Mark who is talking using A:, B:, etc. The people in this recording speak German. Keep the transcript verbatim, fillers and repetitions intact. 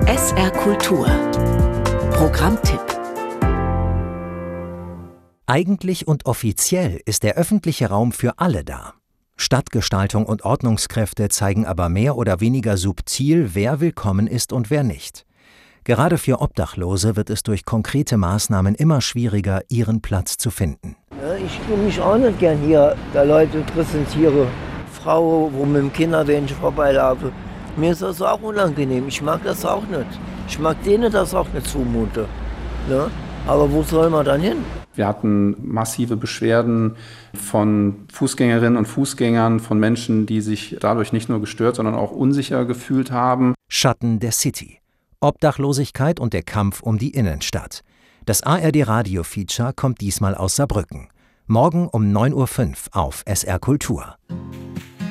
A: S R Kultur Programmtipp.
B: Eigentlich und offiziell ist der öffentliche Raum für alle da. Stadtgestaltung und Ordnungskräfte zeigen aber mehr oder weniger subtil, wer willkommen ist und wer nicht. Gerade für Obdachlose wird es durch konkrete Maßnahmen immer schwieriger, ihren Platz zu finden.
C: Ja, ich tue mich auch nicht gern hier, da Leute präsentiere. Frau, wo mit dem Kinderwähnchen vorbeilaufe. Mir ist das auch unangenehm. Ich mag das auch nicht. Ich mag denen das auch nicht zumute. Ne? Aber wo soll man dann hin?
D: Wir hatten massive Beschwerden von Fußgängerinnen und Fußgängern, von Menschen, die sich dadurch nicht nur gestört, sondern auch unsicher gefühlt haben.
B: Schatten der City. Obdachlosigkeit und der Kampf um die Innenstadt. Das A R D-Radio-Feature kommt diesmal aus Saarbrücken. Morgen um neun Uhr fünf auf S R Kultur.